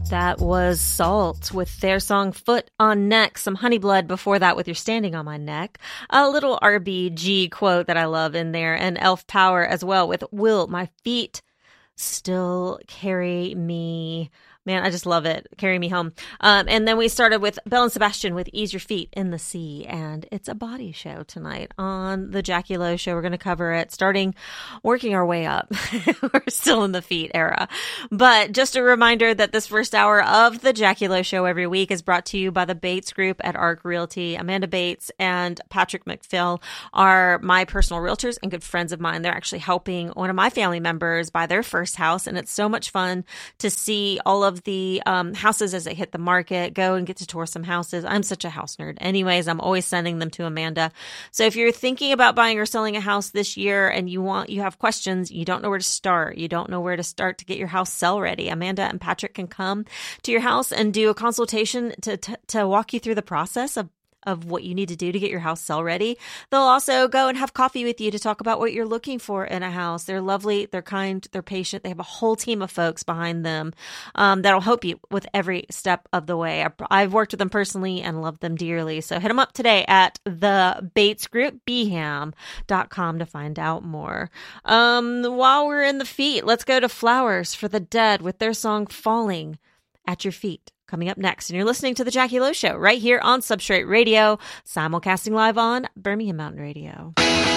That was Salt with their song Foot on Neck. Some Honeyblood before that with You're Standing on My Neck. A little RBG quote that I love in there. And Elf Power as well with Will My Feet Still Carry Me. Man, I just love it. Carry Me Home. And then we started with Belle and Sebastian with Ease Your Feet in the Sea. And it's a body show tonight on the Jackie Lowe Show. We're going to cover it working our way up. We're still in the feet era. But just a reminder that this first hour of the Jackie Lowe Show every week is brought to you by the Bates Group at ARC Realty. Amanda Bates and Patrick McPhill are my personal realtors and good friends of mine. They're actually helping one of my family members buy their first house. And it's so much fun to see all of the houses as they hit the market, go and get to tour some houses. I'm such a house nerd. Anyways, I'm always sending them to Amanda. So if you're thinking about buying or selling a house this year and you have questions, you don't know where to start, you don't know where to start to get your house sell ready, Amanda and Patrick can come to your house and do a consultation to walk you through the process of what you need to do to get your house sell ready. They'll also go and have coffee with you to talk about what you're looking for in a house. They're lovely, they're kind, they're patient. They have a whole team of folks behind them that'll help you with every step of the way. I've worked with them personally and love them dearly. So hit them up today at the Bates Group, beham.com to find out more. While we're in the feet, let's go to Flowers for the Dead with their song Falling at Your Feet. Coming up next, and you're listening to The Jackie Lowe Show right here on Substrate Radio, simulcasting live on Birmingham Mountain Radio.